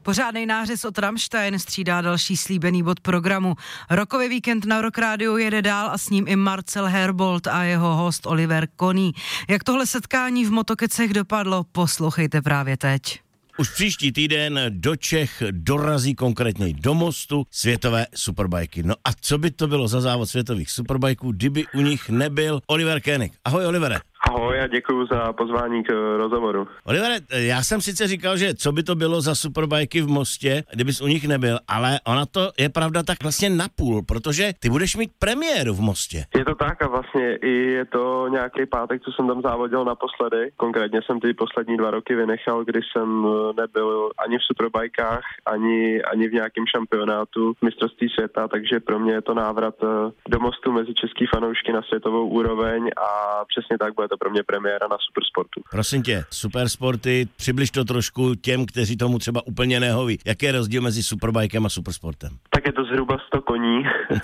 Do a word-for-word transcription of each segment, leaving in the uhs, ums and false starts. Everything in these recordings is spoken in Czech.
Pořádnej nářez od Rammstein střídá další slíbený bod programu. Rokový víkend na Rock Rádiu jede dál a s ním i Marcel Herbold a jeho host Oliver Koný. Jak tohle setkání v Motokecech dopadlo, poslouchejte právě teď. Už příští týden do Čech dorazí, konkrétně do Mostu, světové superbajky. No a co by to bylo za závod světových superbajků, kdyby u nich nebyl Oliver Koenig. Ahoj, Olivere. Ahoj a děkuji za pozvání k rozhovoru. Olivere, já jsem sice říkal, že co by to bylo za superbajky v Mostě, kdybys u nich nebyl, ale ona to je pravda tak vlastně napůl, protože ty budeš mít premiéru v Mostě. Je to tak a vlastně i je to nějaký pátek, co jsem tam závodil naposledy. Konkrétně jsem ty poslední dva roky vynechal, kdy jsem nebyl ani v superbajkách, ani, ani v nějakém šampionátu mistrovství světa, takže pro mě je to návrat do Mostu mezi český fanoušky na světovou úroveň a přesně tak bude to pro mě premiéra na Supersportu. Prosím tě, Supersporty, přibliž to trošku těm, kteří tomu třeba úplně nehoví. Jaký je rozdíl mezi Superbikem a Supersportem? Tak je to zhruba sto koní,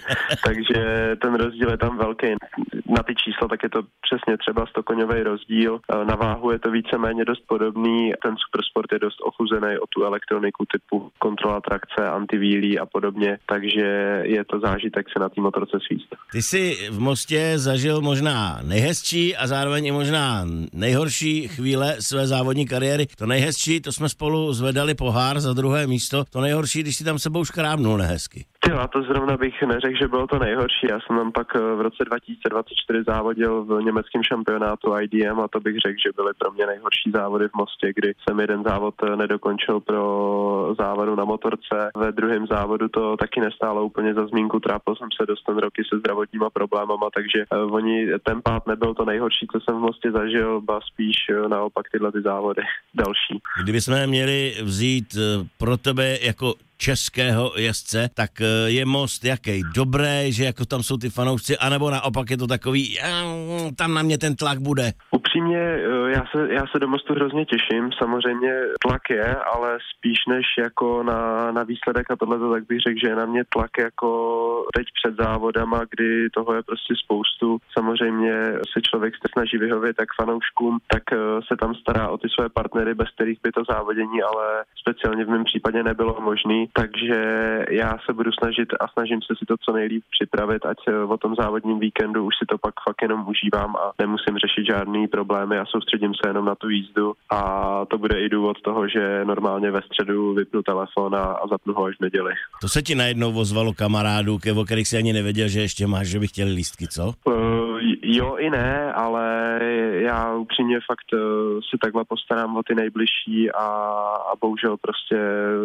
takže ten rozdíl je tam velký. Na ty čísla tak je to přesně třeba sto koňový rozdíl. Na váhu je to víceméně dost podobný. Ten Supersport je dost ochuzený o tu elektroniku typu kontrola trakce, antivílí a podobně, takže je to zážitek se na té motorce svíst. Ty jsi v Mostě zažil možná nejhezčí a zároveň i možná nejhorší chvíle své závodní kariéry. To nejhezčí, to jsme spolu zvedali pohár za druhé místo. To nejhorší, když si tam sebou škrábnul nehezky. Ty, a to zrovna bych neřekl, že bylo to nejhorší. Já jsem tam pak v roce dva tisíce dvacet čtyři závodil v německém šampionátu I D M a to bych řekl, že byly pro mě nejhorší závody v Mostě, kdy jsem jeden závod nedokončil pro závodu na motorce. Ve druhém závodu to taky nestálo úplně za zmínku, trápil jsem se dost ten roky se zdravotníma problémama, takže oni, ten pád nebyl to nejhorší, co jsem v Mostě zažil, ba spíš naopak tyhle ty závody další. Kdybychom měli vzít pro tebe jako českého jezdce, tak je Most jaký? Dobrý, že jako tam jsou ty fanoušci, anebo naopak je to takový, tam na mě ten tlak bude? Upřímně, já se, já se do Mostu hrozně těším, samozřejmě tlak je, ale spíš než jako na, na výsledek a tohleto, tak bych řekl, že je na mě tlak jako teď před závodama, kdy toho je prostě spoustu. Samozřejmě se člověk snaží vyhovět tak fanouškům, tak se tam stará o ty své partnery, bez kterých by to závodění, ale speciálně v mém případě nebylo možné. Takže já se budu snažit a snažím se si to co nejlíp připravit, ať o tom závodním víkendu už si to pak fakt jenom užívám a nemusím řešit žádný problémy a soustředím se jenom na tu jízdu. A to bude i důvod toho, že normálně ve středu vypnu telefon a, a zapnu ho až v neděli. To se ti najednou ozvalo kamarádů, o kterých si ani nevěděl, že ještě máš, že by chtěli lístky, co? Uh, jo i ne, ale já upřímně fakt uh, si takhle postarám o ty nejbližší a, a bohužel prostě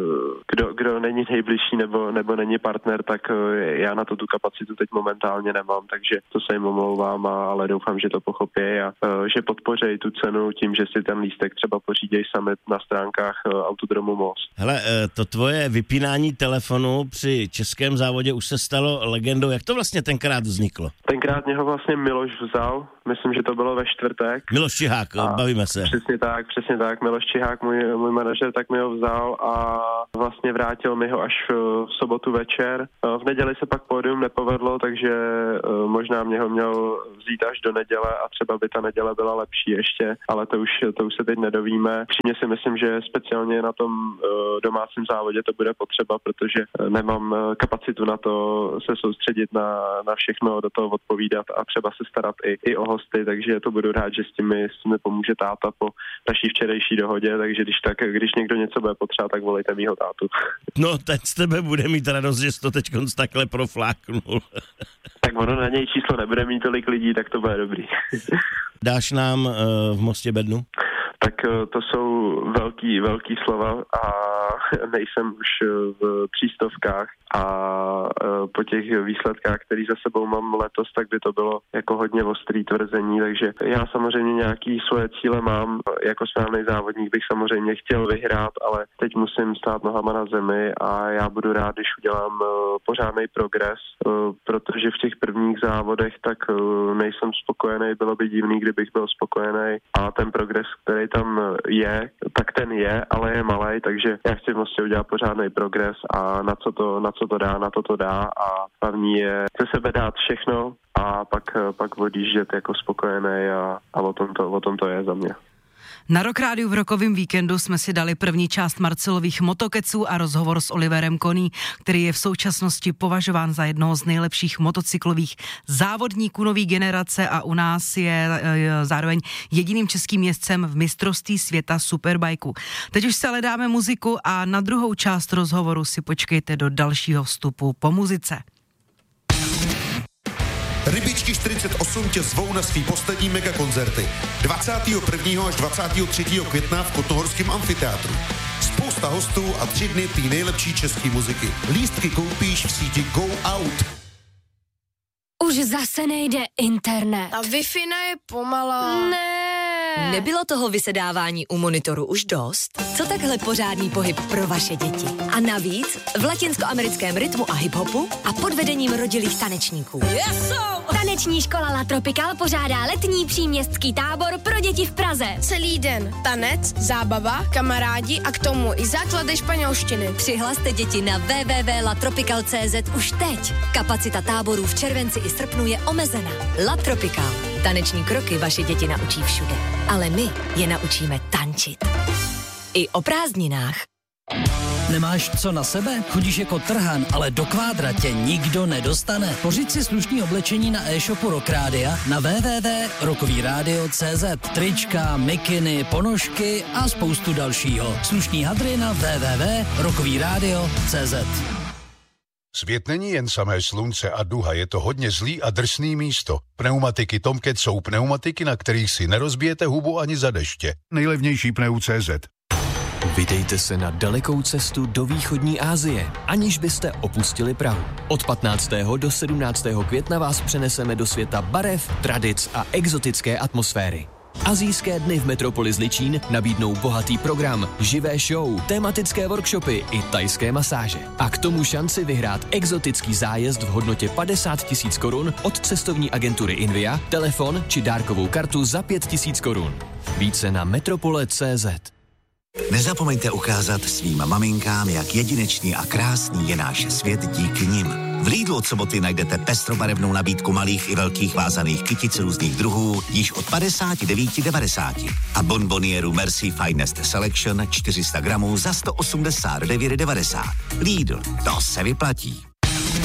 kdo, kdo není nejbližší nebo, nebo není partner, tak já na to tu kapacitu teď momentálně nemám, takže to se jim omlouvám, ale doufám, že to pochopí a že podpoří tu cenu tím, že si ten lístek třeba pořídějí sami na stránkách Autodromu Most. Hele, to tvoje vypínání telefonu při českém závodě už se stalo legendou. Jak to vlastně tenkrát vzniklo? Tenkrát mě ho vlastně Miloš vzal, myslím, že to bylo ve čtvrtek. Miloš Čihák, a bavíme se. Přesně tak, přesně tak. Miloš Čihák, můj, můj manažer, tak mi ho vzal a vlastně vrátil mi ho až v sobotu večer. V neděli se pak pódium nepovedlo, takže možná mě ho měl vzít až do neděle a třeba by ta neděle byla lepší ještě, ale to už, to už se teď nedovíme. Přímě si myslím, že speciálně na tom domácím závodě to bude potřeba, protože nemám kapacitu na to se soustředit na, na všechno, do toho odpovídat a třeba se starat i, i o hosty, takže to budu rád, že s tím, s tím mi pomůže táta po naší včerejší dohodě, takže když tak, když někdo něco bude potřeba, tak volejte mýho tátu. No, ten z tebe bude mít radost, že jsi to teď takhle profláknul. Tak ono na něj číslo nebude mít tolik lidí, tak to bude dobrý. Dáš nám uh, v Mostě bednu? Tak to jsou velký, velký slova a nejsem už v přístovkách a po těch výsledkách, které za sebou mám letos, tak by to bylo jako hodně ostrý tvrzení, takže já samozřejmě nějaký svoje cíle mám, jako správný závodník bych samozřejmě chtěl vyhrát, ale teď musím stát nohama na zemi a já budu rád, když udělám pořádný progres, protože v těch prvních závodech tak nejsem spokojený, bylo by divný, kdybych byl spokojený a ten progres, který tam je, tak ten je, ale je malej, takže já chci vlastně udělat pořádný progres a na co to, na co to dá, na to to dá a hlavní je ze sebe dát všechno a pak, pak odjíždět jako spokojený a, a o, tom to, o tom to je za mě. Na Rock Rádiu v rokovém víkendu jsme si dali první část Marcelových motokeců a rozhovor s Oliverem Koní, který je v současnosti považován za jednoho z nejlepších motocyklových závodníků nové generace a u nás je e, zároveň jediným českým jezdcem v mistrovství světa superbajku. Teď už se ale dáme muziku a na druhou část rozhovoru si počkejte do dalšího vstupu po muzice. Rybičky čtyřicet osm tě zvou na svý poslední megakoncerty. dvacátého prvního až dvacátého třetího května v Kotnohorském amfiteátru. Spousta hostů a tři dny té nejlepší české muziky. Lístky koupíš v síti Go Out. Už zase nejde internet. A Wi-Fi je pomalá. Ne. Nebylo toho vysedávání u monitoru už dost? Co takhle pořádný pohyb pro vaše děti? A navíc v latinskoamerickém rytmu a hiphopu a pod vedením rodilých tanečníků. Yeso! Taneční škola La Tropical pořádá letní příměstský tábor pro děti v Praze. Celý den. Tanec, zábava, kamarádi a k tomu i základy španělštiny. Přihlaste děti na w w w tečka la tropical tečka c z už teď. Kapacita táborů v červenci i srpnu je omezena. La Tropical. Taneční kroky vaše děti naučí všude. Ale my je naučíme tančit. I o prázdninách. Nemáš co na sebe? Chodíš jako trhan, ale do kvádra tě nikdo nedostane. Pořiď si slušný oblečení na e-shopu Rock Rádia na w w w tečka rockový rádio tečka c z. Trička, mikiny, ponožky a spoustu dalšího. Slušný hadry na w w w tečka rockový rádio tečka c z. Svět není jen samé slunce a duha, je to hodně zlý a drsný místo. Pneumatiky Tomcat jsou pneumatiky, na kterých si nerozbijete hubu ani za deště. Nejlevnější pneu tečka cé zet. Vydejte se na dalekou cestu do východní Asie, aniž byste opustili Prahu. Od patnáctého do sedmnáctého května vás přeneseme do světa barev, tradic a exotické atmosféry. Asijské dny v metropoli Zličín nabídnou bohatý program, živé show, tematické workshopy i thajské masáže. A k tomu šanci vyhrát exotický zájezd v hodnotě padesát tisíc korun od cestovní agentury Invia, telefon či dárkovou kartu za pět tisíc korun. Více na metropole tečka cé zet. Nezapomeňte ukázat svým maminkám, jak jedinečný a krásný je náš svět díky nim. V Lidlu od soboty najdete pestrobarevnou nabídku malých i velkých vázaných kytic různých druhů již od padesát devět devadesát a bonbonieru Merci Finest Selection čtyři sta gramů za sto osmdesát devět devadesát. Lidl, to se vyplatí.